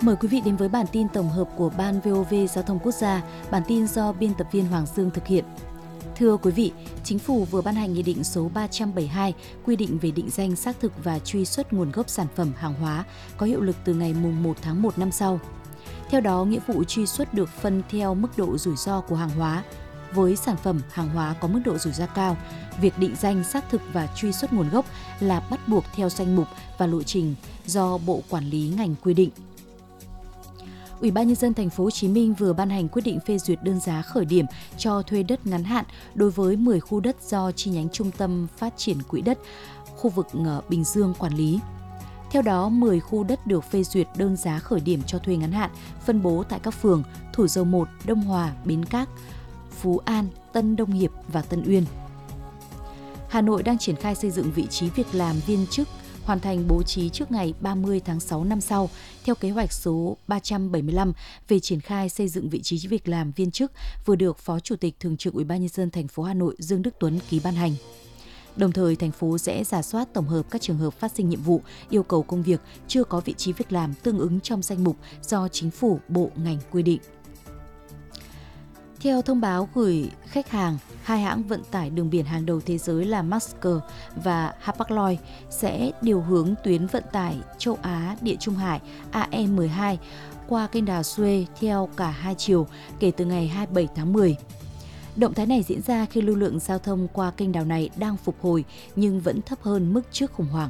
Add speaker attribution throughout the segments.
Speaker 1: Mời quý vị đến với bản tin tổng hợp của Ban VOV Giao thông Quốc gia, bản tin do biên tập viên Hoàng Dương thực hiện. Thưa quý vị, Chính phủ vừa ban hành Nghị định số 372 quy định về định danh xác thực và truy xuất nguồn gốc sản phẩm hàng hóa có hiệu lực từ ngày 1 tháng 1 năm sau. Theo đó, nghĩa vụ truy xuất được phân theo mức độ rủi ro của hàng hóa. Với sản phẩm hàng hóa có mức độ rủi ro cao, việc định danh xác thực và truy xuất nguồn gốc là bắt buộc theo danh mục và lộ trình do Bộ Quản lý ngành quy định. Ủy ban nhân dân thành phố Hồ Chí Minh vừa ban hành quyết định phê duyệt đơn giá khởi điểm cho thuê đất ngắn hạn đối với 10 khu đất do chi nhánh Trung tâm Phát triển Quỹ đất khu vực Bình Dương quản lý. Theo đó, 10 khu đất được phê duyệt đơn giá khởi điểm cho thuê ngắn hạn phân bố tại các phường Thủ Dầu Một, Đông Hòa, Bến Cát, Phú An, Tân Đông Hiệp và Tân Uyên. Hà Nội đang triển khai xây dựng vị trí việc làm viên chức hoàn thành bố trí trước ngày 30 tháng 6 năm sau, theo kế hoạch số 375 về triển khai xây dựng vị trí việc làm viên chức vừa được Phó Chủ tịch Thường trực Ủy ban nhân dân thành phố Hà Nội Dương Đức Tuấn ký ban hành. Đồng thời, thành phố sẽ rà soát tổng hợp các trường hợp phát sinh nhiệm vụ, yêu cầu công việc chưa có vị trí việc làm tương ứng trong danh mục do Chính phủ, Bộ, ngành quy định. Theo thông báo gửi khách hàng, hai hãng vận tải đường biển hàng đầu thế giới là Maersk và Hapag-Lloyd sẽ điều hướng tuyến vận tải châu Á Địa Trung Hải AE12 qua kênh đào Suez theo cả hai chiều kể từ ngày 27 tháng 10. Động thái này diễn ra khi lưu lượng giao thông qua kênh đào này đang phục hồi nhưng vẫn thấp hơn mức trước khủng hoảng.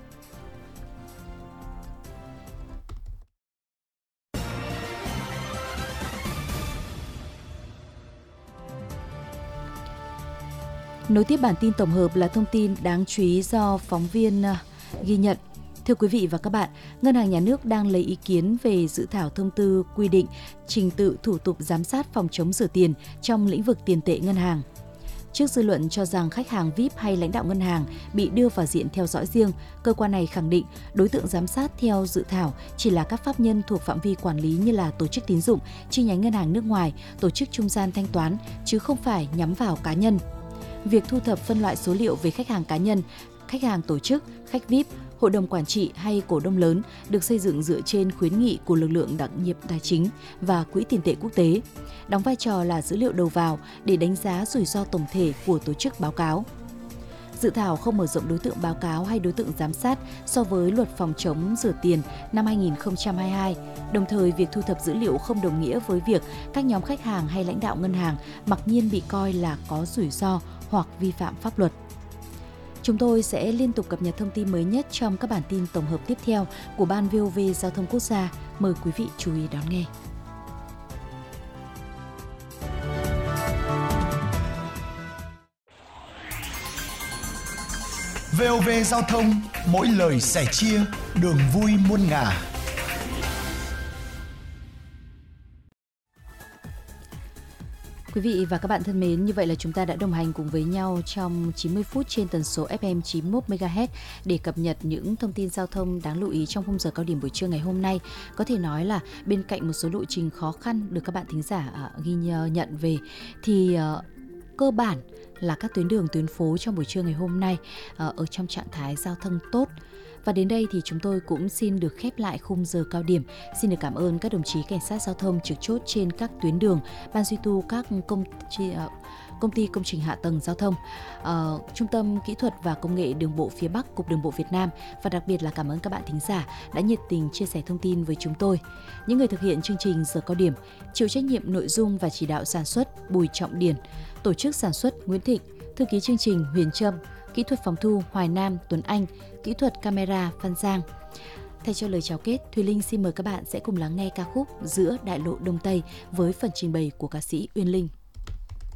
Speaker 1: Nối tiếp bản tin tổng hợp là thông tin đáng chú ý do phóng viên ghi nhận. Thưa quý vị và các bạn, Ngân hàng Nhà nước đang lấy ý kiến về dự thảo thông tư quy định trình tự thủ tục giám sát phòng chống rửa tiền trong lĩnh vực tiền tệ ngân hàng. Trước dư luận cho rằng khách hàng VIP hay lãnh đạo ngân hàng bị đưa vào diện theo dõi riêng, cơ quan này khẳng định đối tượng giám sát theo dự thảo chỉ là các pháp nhân thuộc phạm vi quản lý như là tổ chức tín dụng, chi nhánh ngân hàng nước ngoài, tổ chức trung gian thanh toán, chứ không phải nhắm vào cá nhân. Việc thu thập phân loại số liệu về khách hàng cá nhân, khách hàng tổ chức, khách VIP, hội đồng quản trị hay cổ đông lớn được xây dựng dựa trên khuyến nghị của lực lượng đặc nhiệm tài chính và Quỹ tiền tệ quốc tế, đóng vai trò là dữ liệu đầu vào để đánh giá rủi ro tổng thể của tổ chức báo cáo. Dự thảo không mở rộng đối tượng báo cáo hay đối tượng giám sát so với luật phòng chống rửa tiền năm 2022. Đồng thời, việc thu thập dữ liệu không đồng nghĩa với việc các nhóm khách hàng hay lãnh đạo ngân hàng mặc nhiên bị coi là có rủi ro hoặc vi phạm pháp luật. Chúng tôi sẽ liên tục cập nhật thông tin mới nhất trong các bản tin tổng hợp tiếp theo của Ban VOV Giao thông Quốc gia. Mời quý vị chú ý đón nghe.
Speaker 2: VOV Giao thông, mỗi lời sẻ chia, đường vui muôn ngả.
Speaker 1: Quý vị và các bạn thân mến, như vậy là chúng ta đã đồng hành cùng với nhau trong 90 phút trên tần số FM 91 MHz để cập nhật những thông tin giao thông đáng lưu ý trong khung giờ cao điểm buổi trưa ngày hôm nay. Có thể nói là bên cạnh một số lộ trình khó khăn được các bạn thính giả ghi nhận về thì cơ bản là các tuyến đường, tuyến phố trong buổi trưa ngày hôm nay ở trong trạng thái giao thông tốt. Và đến đây thì chúng tôi cũng xin được khép lại khung giờ cao điểm. Xin được cảm ơn các đồng chí cảnh sát giao thông trực chốt trên các tuyến đường, ban duy tu các công ty công trình hạ tầng giao thông, Trung tâm Kỹ thuật và Công nghệ Đường bộ phía Bắc, Cục Đường bộ Việt Nam, và đặc biệt là cảm ơn các bạn thính giả đã nhiệt tình chia sẻ thông tin với chúng tôi. Những người thực hiện chương trình giờ cao điểm, chịu trách nhiệm nội dung và chỉ đạo sản xuất Bùi Trọng Điển, tổ chức sản xuất Nguyễn Thịnh, thư ký chương trình Huyền Trâm, kỹ thuật phòng thu Hoài Nam, Tuấn Anh, kỹ thuật camera Văn Giang. Thay cho lời chào kết, Thùy Linh xin mời các bạn sẽ cùng lắng nghe ca khúc Giữa Đại lộ Đông Tây với phần trình bày của ca sĩ Uyên Linh.